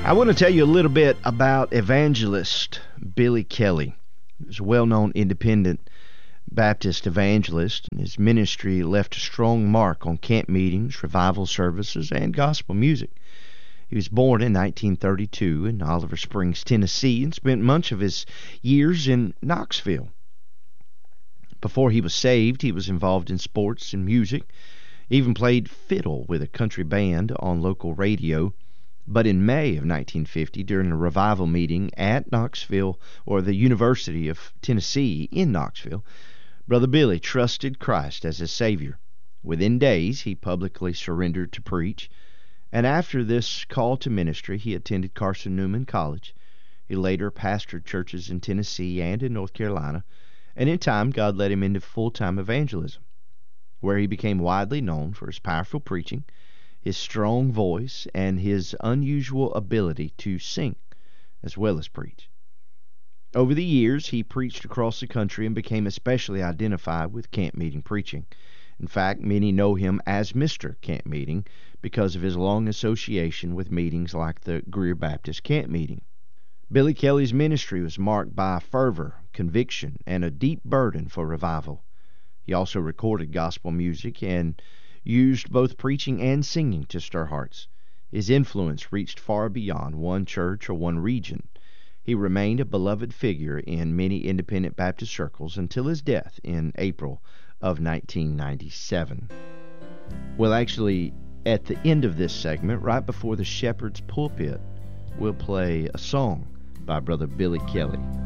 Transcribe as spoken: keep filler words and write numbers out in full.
I want to tell you a little bit about evangelist Billy Kelly. He was a well-known independent Baptist evangelist, and his ministry left a strong mark on camp meetings, revival services, and gospel music. He was born in nineteen thirty-two in Oliver Springs, Tennessee, and spent much of his years in Knoxville. Before he was saved, he was involved in sports and music, even played fiddle with a country band on local radio. But in May of nineteen fifty, during a revival meeting at Knoxville, or the University of Tennessee in Knoxville, Brother Billy trusted Christ as his Savior. Within days, he publicly surrendered to preach, and after this call to ministry, he attended Carson Newman College. He later pastored churches in Tennessee and in North Carolina, and in time, God led him into full-time evangelism, where he became widely known for his powerful preaching, his strong voice, and his unusual ability to sing as well as preach. Over the years, he preached across the country and became especially identified with camp meeting preaching. In fact, many know him as Mister Camp Meeting because of his long association with meetings like the Greer Baptist Camp Meeting. Billy Kelly's ministry was marked by fervor, conviction, and a deep burden for revival. He also recorded gospel music and used both preaching and singing to stir hearts. His influence reached far beyond one church or one region. He remained a beloved figure in many independent Baptist circles until his death in April of nineteen ninety-seven. Well, actually, at the end of this segment, right before the shepherd's pulpit, we'll play a song by Brother Billy Kelly.